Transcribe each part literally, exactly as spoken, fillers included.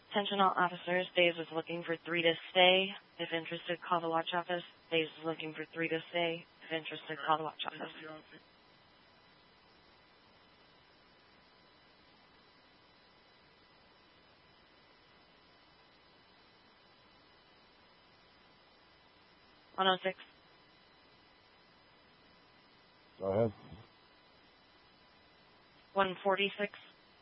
Attention all officers, Days is looking for three to stay. If interested, call the watch office. Days is looking for three to stay. If interested, call the watch office. one oh six. Go ahead. one forty-six.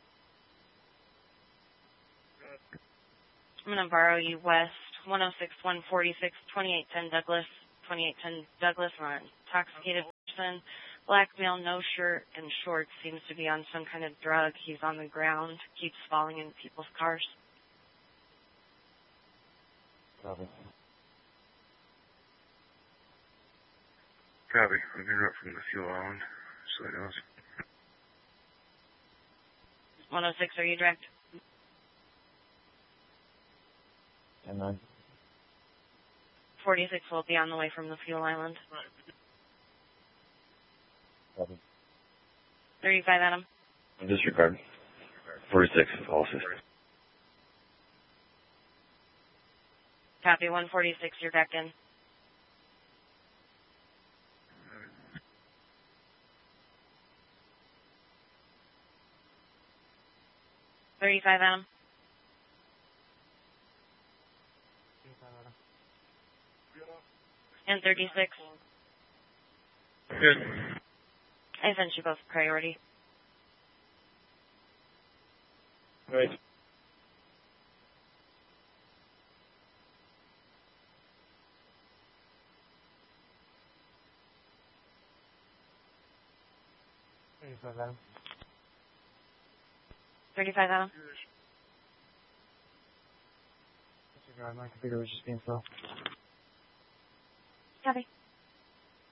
I'm going to borrow you west. one oh six, one forty-six, twenty-eight ten Douglas. twenty-eight ten Douglas on intoxicated person. Black male, no shirt and shorts, seems to be on some kind of drug. He's on the ground, keeps falling in people's cars. Copy. Copy. I'm getting up from the fuel island, so he knows. one oh six, are you direct? ten nine. forty-six will be on the way from the fuel island. Copy. thirty-five, Adam. Disregard. forty-six, all assist. Copy, one forty-six, you're back in. thirty-five, Adam. And thirty-six. Good. I sent you both priority. Right. thirty-five, Adam. thirty-five, Adam. Disregard. My computer was just being slow. Copy.